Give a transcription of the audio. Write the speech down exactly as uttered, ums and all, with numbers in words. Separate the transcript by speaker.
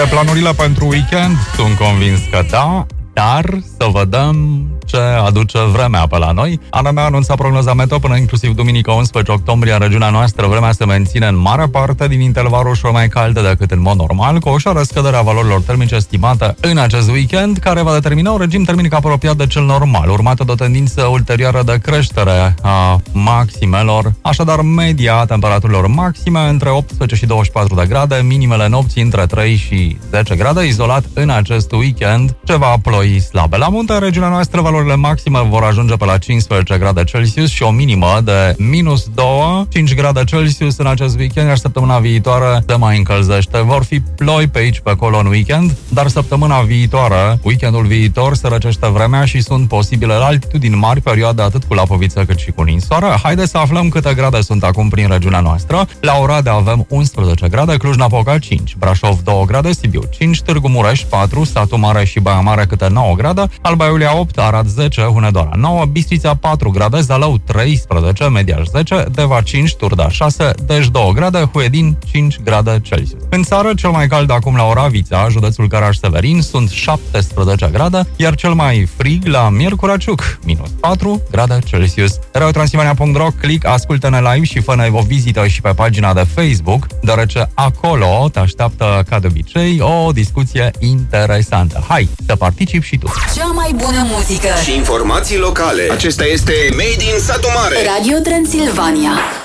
Speaker 1: Pe planurile pentru weekend, sunt convins că da, dar să vedem ce aduce vremea pe la noi. A N M A anunța prognoza meteo până inclusiv duminică unsprezece octombrie în regiunea noastră. Vremea se menține în mare parte din intervalul ușor mai caldă decât în mod normal, cu o ușoară scădere a valorilor termice estimată în acest weekend, care va determina un regim termic apropiat de cel normal, urmată de o tendință ulterioară de creștere a maximelor. Așadar, media temperaturilor maxime între optsprezece și douăzeci și patru de grade, minimele nopții între trei și zece grade, izolat în acest weekend ceva ploi slabe. La munte, în regiunea noastră, valorile maxime vor ajunge pe la cincisprezece grade Celsius și o minimă de minus doi, cinci grade Celsius în acest weekend, iar săptămâna viitoare se mai încălzește. Vor fi ploi pe aici, pe acolo în weekend, dar săptămâna viitoare, weekendul viitor, se răcește vremea și sunt posibile la altitudini mari perioade atât cu lapoviță cât și cu ninsoară. Haideți să aflăm câte grade sunt acum prin regiunea noastră. La Oradea avem unsprezece grade, Cluj-Napoca cinci, Brașov doi grade, Sibiu cinci, Târgu Mureș patru, Satu Mare și Baia Mare câte nouă grade, Alba Iulia opt, Arad zece, Hunedoara nouă, Bistrița patru grade, Zalău treisprezece, Mediaș zece, Deva cinci, Turda șase, Dej doi grade, Huedin cinci grade Celsius. În țară, cel mai cald acum la Oravița, județul Caraș-Severin, sunt șaptesprezece grade, iar cel mai frig la Miercura Ciuc, minus patru grade Celsius. reotransilvania punct ro, click, ascultă-ne live și fă-ne o vizită și pe pagina de Facebook, deoarece acolo te așteaptă, ca de obicei, o discuție interesantă. Hai, să participi și tu!
Speaker 2: Cea mai bună muzică
Speaker 3: și informații locale. Acesta este Made in Satu Mare.
Speaker 2: Radio Transilvania.